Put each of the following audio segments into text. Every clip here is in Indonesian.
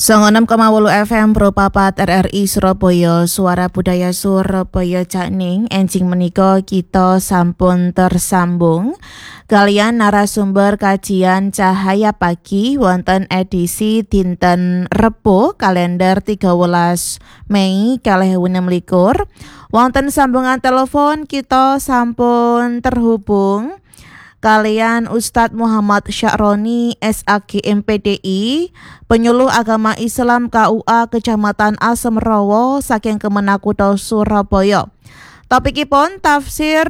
96,8 FM Pro Papat RRI Surabaya, Suara Budaya Surabaya Cakning. Enjing menika kita sampun tersambung kalian narasumber kajian Cahaya Pagi wonten edisi dinten Rebo kalender 13 Mei 2026. Wonten sambungan telepon kita sampun terhubung kalian Ustadz Muhammad Sya'roni SAG MPDI, penyuluh agama Islam KUA Kecamatan Asemrowo saking Kemenakutha Surabaya. Topikipun tafsir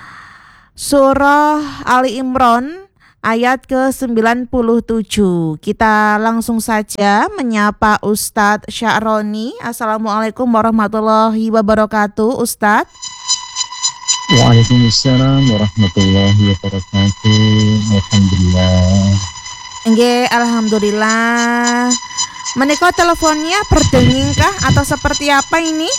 surah Ali Imran ayat ke-97. Kita langsung saja menyapa Ustadz Sya'roni. Assalamualaikum warahmatullahi wabarakatuh, Ustadz. Waalaikumsalam warahmatullahi wabarakatuh. Alhamdulillah. Nggih, alhamdulillah. Menika teleponnya berdenging kah atau seperti apa ini?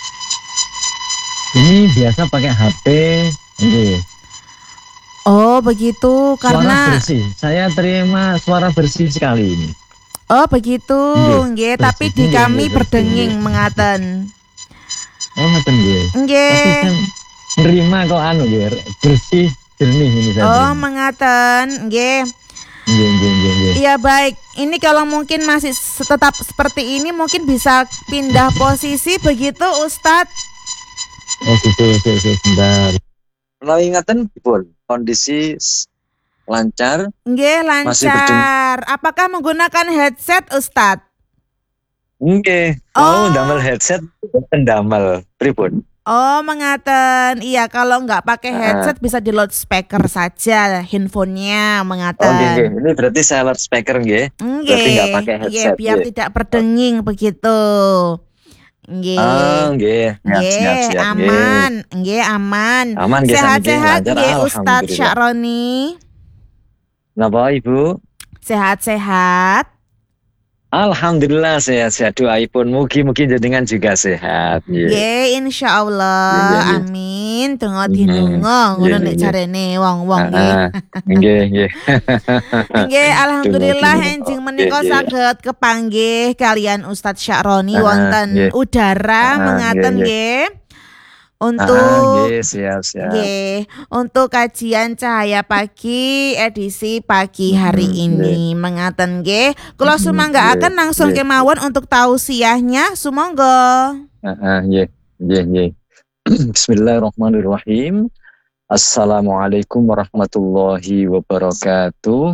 Ini biasa pakai HP. Nggih. Oh, begitu karena suara bersih. Saya terima suara bersih sekali ini. Oh, begitu. Nggih, tapi di kami berdenging mengaten. Oh, ngaten nggih. Nggih. Nerima kok ya, bersih jernih ini saya. Oh, mengaten, nggih. Nggih. Iya, baik. Ini kalau mungkin masih tetap seperti ini mungkin bisa pindah posisi begitu, Ustadz. Oh, gitu, sebentar. Menawi ngaten pun kondisi lancar? Nggih, lancar. Apakah menggunakan headset, Ustadz? Nggih. Oh, ndamel headset ndamel pripun? Oh, mengaten. Iya, kalau nggak pakai headset bisa di loudspeaker saja handphonenya, mengaten. Oh, nggih. Ini berarti saya loudspeaker nggih. Berarti nggak pakai headset. Iya, biar tidak berdenging begitu. Nggih. Oh, nggih. Siap. Aman. Nggih, aman. Aman nggih. Sehat-sehat nggih Ustadz Sya'roni. Napa Ibu? Sehat-sehat. Alhamdulillah sehat-sehat, doaipun mugi-mugi jenengan juga sehat. Nggih, insyaallah. Amin. Donga dinunga ngono nek jarene wong-wong nggih. Nggih. Nggih, alhamdulillah enjing menika saged kepanggih kalian Ustadz Sya'roni wonten udara mengaten nggih. Untuk siap. Nggih, untuk kajian Cahaya Pagi edisi pagi hari ini mengaten nggih. Kula sumanggaaken langsung kemawon untuk tausiahnya, sumangga. Nggih. Bismillahirrahmanirrahim. Assalamualaikum warahmatullahi wabarakatuh.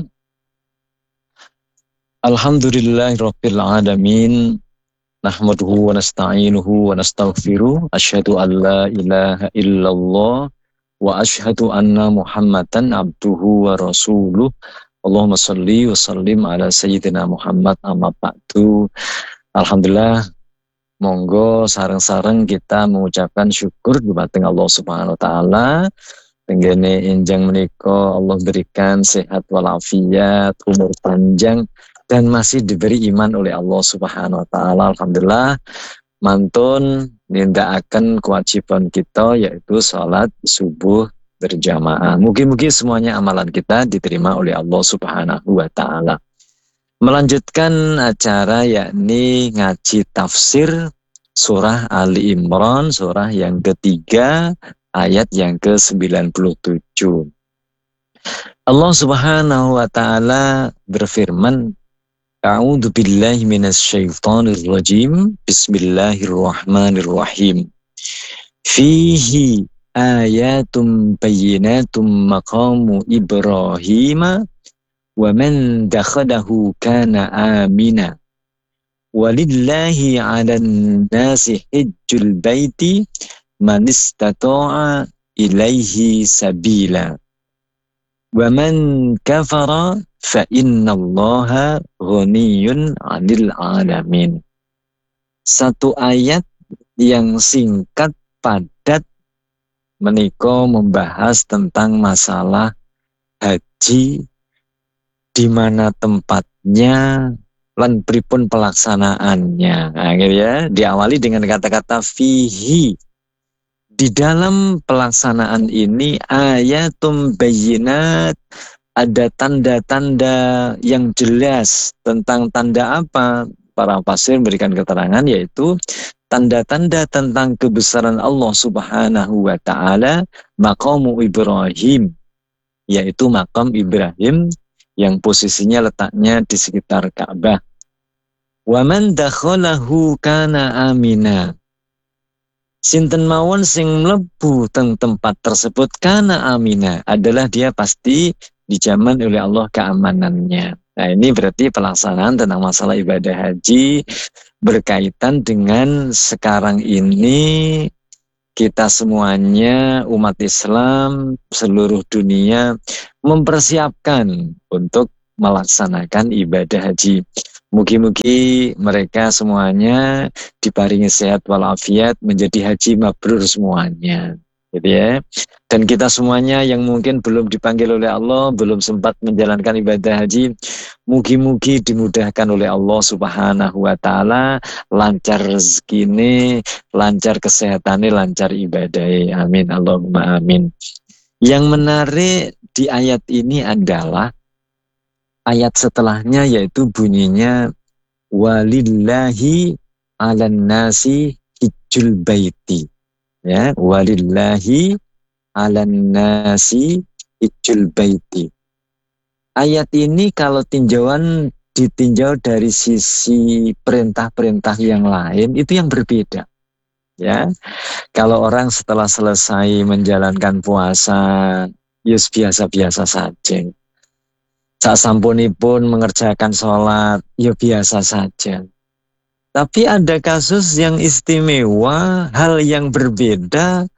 Alhamdulillahirabbil alamin. Nahmaduhu wa nasta'inuhu wa nastaghfiruh. Asyhadu an la ilaha illallah wa asyhadu anna Muhammadan abduhu wa rasuluh. Allahumma shalli wa sallim ala sayyidina Muhammad amma ba'du. Alhamdulillah, monggo sareng-sareng kita mengucapkan syukur dumateng Allah Subhanahu wa taala. Tenggene enjang menika Allah berikan sehat walafiat, umur panjang dan masih diberi iman oleh Allah Subhanahu wa taala. Alhamdulillah, mantun nindakaken kewajiban kita yaitu salat subuh berjamaah. Mugi-mugi semuanya amalan kita diterima oleh Allah Subhanahu wa taala. Melanjutkan acara yakni ngaji tafsir surah Ali Imran, surah yang ketiga ayat yang ke-97. Allah Subhanahu wa taala berfirman, A'udzu billahi minasyaitonir rajim. Bismillahirrahmanirrahim. Fihi ayatum bayyinatum maqamu Ibrahim wa man dakhalahu kana amina. Walillahi 'alan nasi hajjul baiti man istata'a ilaihi sabila. Wa man kafara fa innallaha ghaniyun 'anil 'alamin. Satu ayat yang singkat padat menika membahas tentang masalah haji, di mana tempatnya lan pripun pelaksanaannya. Nah, gitu ya. Diawali dengan kata-kata fihi. Di dalam pelaksanaan ini ayatum bayyinat, ada tanda-tanda yang jelas. Tentang tanda apa? para fasir memberikan keterangan, yaitu tanda-tanda tentang kebesaran Allah Subhanahu wa Ta'ala, maqamu Ibrahim, yaitu makam Ibrahim yang posisinya letaknya di sekitar Ka'bah. Wa man dakhalahu kana amina. Sinten mawon sing mlebu teng tempat tersebut kana amina, adalah dia pasti dijamin oleh Allah keamanannya. Nah, ini berarti pelaksanaan tentang masalah ibadah haji berkaitan dengan sekarang ini kita semuanya umat Islam seluruh dunia mempersiapkan untuk melaksanakan ibadah haji. Mugi-mugi mereka semuanya diparingi sehat walafiat, menjadi haji mabrur semuanya, gitu ya. Dan kita semuanya yang mungkin belum dipanggil oleh Allah, belum sempat menjalankan ibadah haji, mugi-mugi dimudahkan oleh Allah Subhanahu wa Ta'ala, lancar rezekine, lancar kesehatane, lancar ibadahnya. Amin, Allahumma amin. Yang menarik di ayat ini adalah ayat setelahnya, yaitu bunyinya walillahi 'alan nasi hijjul baiti. Ya, walillahi 'alan nasi hijjul baiti. Ayat ini kalau ditinjau dari sisi perintah-perintah yang lain, itu yang berbeda. Ya, kalau orang setelah selesai menjalankan puasa, ya biasa-biasa saja. Saat sampunipun mengerjakan sholat, ya biasa saja. Tapi ada kasus yang istimewa, hal yang berbeda,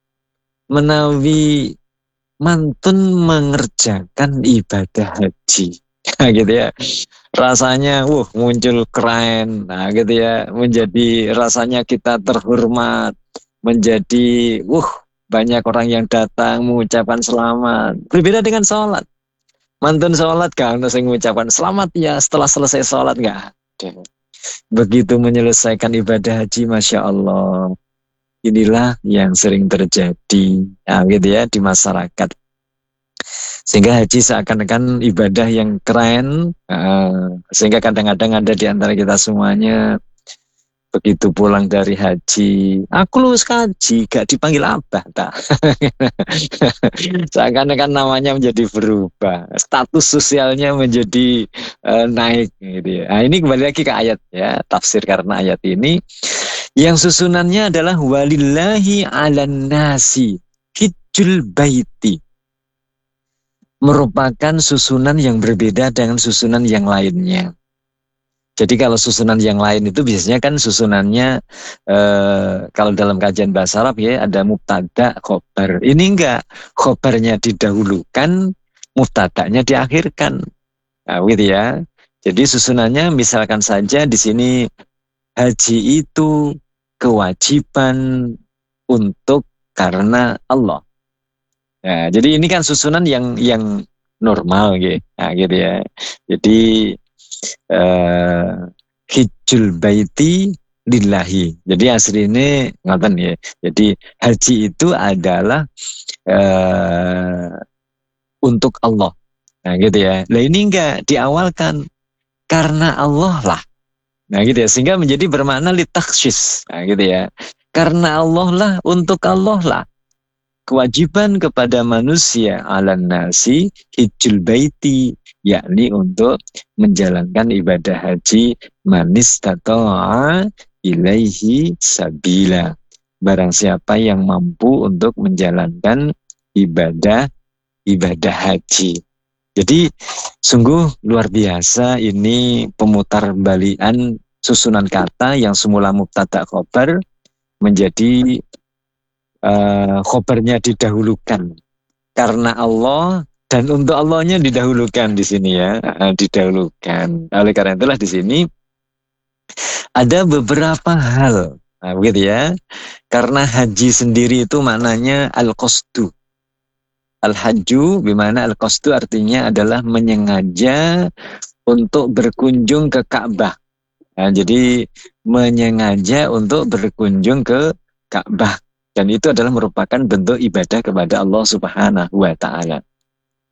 menawi mantun mengerjakan ibadah haji. Nah, gitu ya. Rasanya, muncul keren. Nah, gitu ya. Menjadi rasanya kita terhormat. Menjadi, banyak orang yang datang mengucapkan selamat. Berbeda dengan sholat. Mantun sholat gak ada yang mengucapkan selamat ya setelah selesai sholat, gak ada. Begitu menyelesaikan ibadah haji, Masya Allah, inilah yang sering terjadi, ya, gitu ya, di masyarakat. Sehingga haji seakan-akan ibadah yang keren, sehingga kadang-kadang ada di antara kita semuanya begitu pulang dari haji, aku lulus haji, gak dipanggil abah, tak? Seakan-akan namanya menjadi berubah, status sosialnya menjadi naik, gitu ya. Nah, ini kembali lagi ke ayat ya, tafsir karena ayat ini yang susunannya adalah walillahi 'alan nasi hijjul baiti, merupakan susunan yang berbeda dengan susunan yang lainnya. Jadi kalau susunan yang lain itu biasanya kan susunannya kalau dalam kajian bahasa Arab ya ada mubtada, khobar. Ini enggak, khobarnya didahulukan, mubtadanya diakhirkan. Nah, gitu ya. Jadi susunannya misalkan saja di sini haji itu kewajiban untuk karena Allah. Nah, jadi ini kan susunan yang normal gitu. Nah, gitu ya. Jadi hijjul baiti lillahi. Jadi asli ini ngaten ya. Jadi haji itu adalah untuk Allah. Nah, gitu ya. Nah, ini enggak diawalkan karena Allah lah. Nah, gitu ya. Sehingga menjadi bermakna litakhsis. Nah, gitu ya. Karena Allah lah, untuk Allah lah. Kewajiban kepada manusia 'alan nasi hijjul baiti, yakni untuk menjalankan ibadah haji, manis tata'a ilaihi sabila, barang siapa yang mampu untuk menjalankan ibadah haji. Jadi sungguh luar biasa ini pemutar balian susunan kata yang semula mubtada khobar menjadi khobarnya didahulukan karena Allah dan untuk Allahnya didahulukan di sini ya, didahulukan. Oleh karena itulah di sini ada beberapa hal, nah, begitu ya. Karena haji sendiri itu maknanya al-qasdu. Al-hajju bimana al-qasdu artinya adalah menyengaja untuk berkunjung ke Ka'bah. Nah, jadi menyengaja untuk berkunjung ke Ka'bah. Dan itu adalah merupakan bentuk ibadah kepada Allah Subhanahu wa Ta'ala.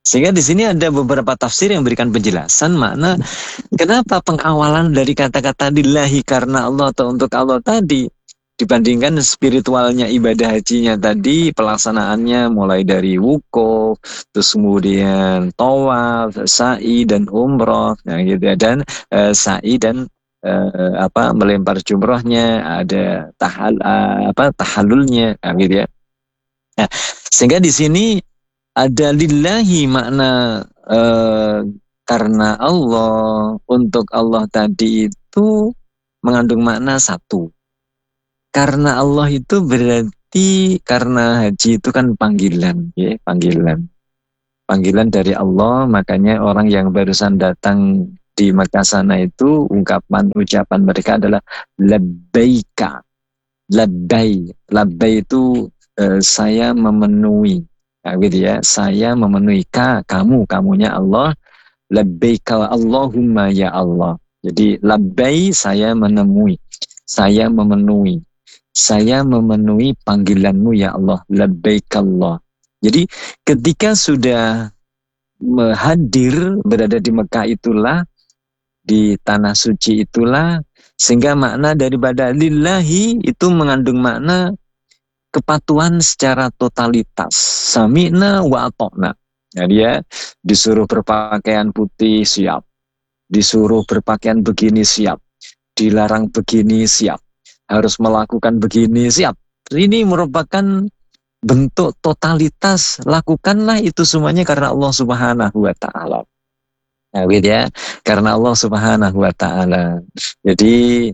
Sehingga di sini ada beberapa tafsir yang berikan penjelasan makna kenapa pengawalan dari kata-kata lillahi karena Allah atau untuk Allah tadi dibandingkan spiritualnya ibadah hajinya tadi pelaksanaannya mulai dari wukuf, terus kemudian tawaf, sa'i dan umroh, nah gitu ya, dan sa'i dan melempar jumrohnya, ada tahallulnya, nah, gitu ya. Nah, sehingga di sini ada lillahi makna karena Allah, untuk Allah tadi itu mengandung makna satu. Karena Allah itu berarti karena haji itu kan panggilan, ya, panggilan. Panggilan dari Allah, makanya orang yang barusan datang di Makkah sana itu ucapan mereka adalah labbaika. Labbai itu saya memenuhi. Nah, gitu ya, saya memenuhi kamunya Allah, labbaika Allahumma ya Allah. Jadi labbai saya memenuhi panggilanmu ya Allah, labbaik Allah. Jadi ketika sudah hadir berada di Mekah itulah, di tanah suci itulah, sehingga makna daripada lillahi itu mengandung makna kepatuhan secara totalitas. Sami'na wa atokna. Jadi ya, disuruh berpakaian putih siap, disuruh berpakaian begini siap, dilarang begini siap, harus melakukan begini siap. Ini merupakan bentuk totalitas, lakukanlah itu semuanya karena Allah Subhanahu wa taala. Nah, gitu ya, karena Allah Subhanahu wa taala. Jadi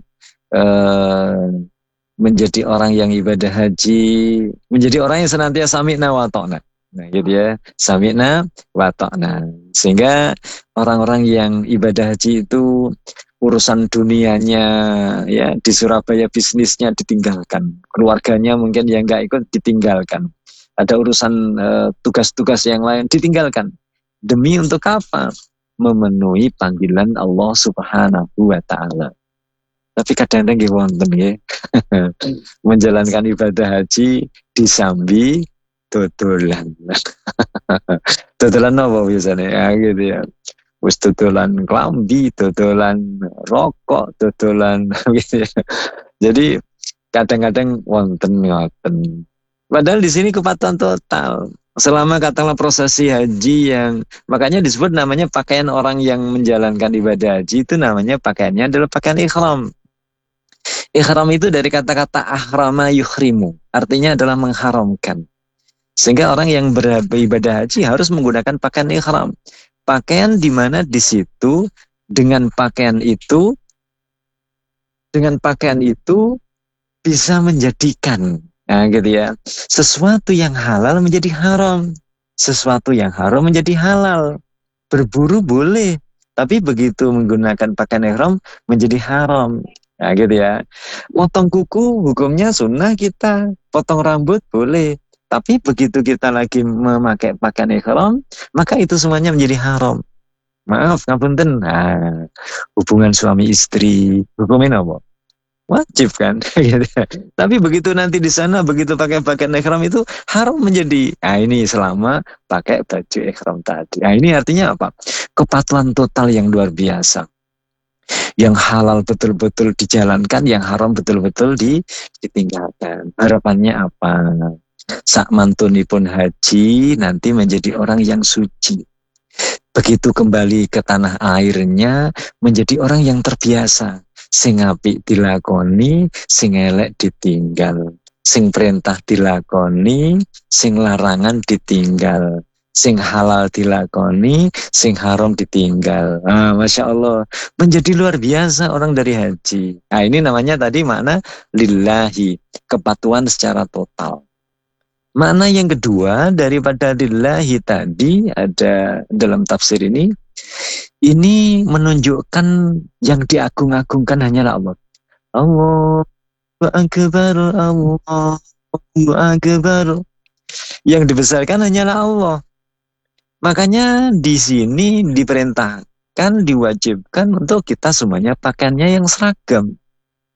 menjadi orang yang ibadah haji, menjadi orang yang senantiasa sami'na wa ta'na. Nah, gitu ya, sami'na wa ta'na. Sehingga orang-orang yang ibadah haji itu urusan dunianya, ya, di Surabaya bisnisnya ditinggalkan, keluarganya mungkin yang nggak ikut ditinggalkan, ada urusan tugas-tugas yang lain ditinggalkan. Demi untuk apa? Memenuhi panggilan Allah Subhanahu wa taala. Tapi kadang-kadang nggih wonten nggih menjalankan ibadah haji disambi dodolan. Dodolan apa biasanya? Ya gitu ya. Wis dodolan klambi, dodolan rokok, dodolan gitu ya. Jadi kadang-kadang wonten ngoten. Padahal di sini kepatuhan total. Selama katakanlah prosesi haji yang makanya disebut namanya pakaian orang yang menjalankan ibadah haji itu namanya pakaiannya adalah pakaian ihram. Ihram itu dari kata-kata ahrama yuhrimu, artinya adalah mengharamkan. Sehingga orang yang beribadah haji harus menggunakan pakaian ihram. Pakaian di mana di situ dengan pakaian itu bisa menjadikan, nah gitu ya, sesuatu yang halal menjadi haram, sesuatu yang haram menjadi halal. Berburu boleh, tapi begitu menggunakan pakaian ihram menjadi haram. Nah gitu ya. Potong kuku hukumnya sunnah kita, potong rambut boleh. Tapi begitu kita lagi memakai pakaian ihram, maka itu semuanya menjadi haram. Maaf, ngapunten. Nah, hubungan suami istri, hukumnya apa? Wajib kan? Tapi begitu nanti di sana, begitu pakai pakaian ihram itu haram menjadi. Nah ini selama pakai baju ihram tadi. Nah ini artinya apa? Kepatuhan total yang luar biasa. Yang halal betul-betul dijalankan, yang haram betul-betul ditinggalkan. Harapannya apa? Sak mantunipun haji nanti menjadi orang yang suci. Begitu kembali ke tanah airnya menjadi orang yang terbiasa. Sing apik dilakoni, sing elek ditinggal. Sing perintah dilakoni, sing larangan ditinggal. Sing halal dilakoni, sing haram ditinggal. Masya Allah, menjadi luar biasa orang dari haji. Nah ini namanya tadi makna lillahi, kepatuhan secara total. Makna yang kedua daripada lillahi tadi ada dalam tafsir ini menunjukkan yang diagung-agungkan hanyalah Allah. Allahu Akbar, Allahu Akbar. Yang dibesarkan hanyalah Allah. Makanya di sini diperintahkan, diwajibkan untuk kita semuanya pakaiannya yang seragam.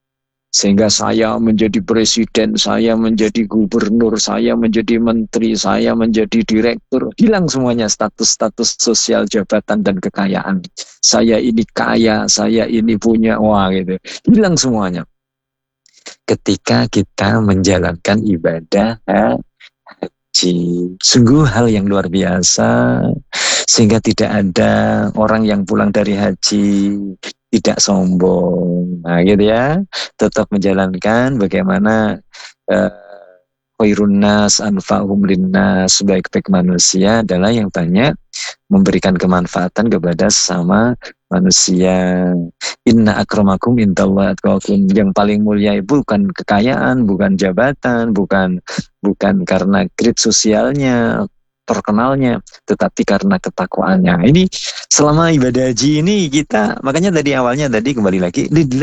Sehingga saya menjadi presiden, saya menjadi gubernur, saya menjadi menteri, saya menjadi direktur. Hilang semuanya status-status sosial, jabatan, dan kekayaan. Saya ini kaya, saya ini punya, wah gitu. Hilang semuanya. Ketika kita menjalankan ibadah haji. Sungguh hal yang luar biasa. Sehingga tidak ada orang yang pulang dari haji tidak sombong. Nah gitu ya. Tetap menjalankan bagaimana khairun nas anfa'hum linnas, sebaik-baik manusia adalah yang banyak memberikan kemanfaatan kepada sesama manusia. Inna akramakum indallahi atqakum. Yang paling mulia itu bukan kekayaan, bukan jabatan, bukan karena grade sosialnya, terkenalnya, tetapi karena ketakwaannya. Ini selama ibadah haji ini kita, makanya tadi awalnya tadi kembali lagi